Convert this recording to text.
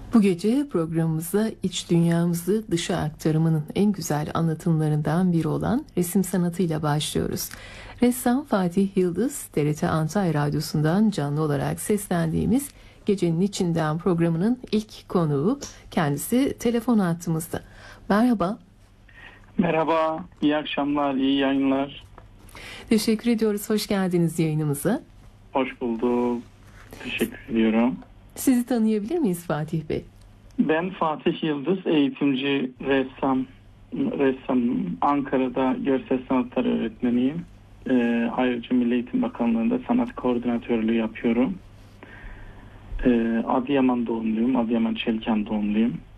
Bu gece programımıza iç dünyamızı dışa aktarımının en güzel anlatımlarından biri olan resim sanatıyla başlıyoruz. Ressam Fatih Yıldız, TRT Antalya Radyosu'ndan canlı olarak seslendiğimiz Gecenin İçinden programının ilk konuğu. Kendisi telefon hattımızda. Merhaba. Merhaba, iyi akşamlar, iyi yayınlar. Teşekkür ediyoruz, hoş geldiniz yayınımıza. Hoş bulduk, teşekkür ediyorum. Sizi tanıyabilir miyiz Fatih Bey? Ben Fatih Yıldız, eğitimci, ressam. Ankara'da görsel sanatlar öğretmeniyim. Ayrıca Milli Eğitim Bakanlığı'nda sanat koordinatörlüğü yapıyorum. Adıyaman doğumluyum, Adıyaman Çelken doğumluyum.